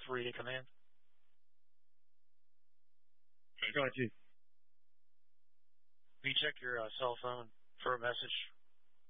3 command. Go ahead, Chief. Will you check your cell phone for a message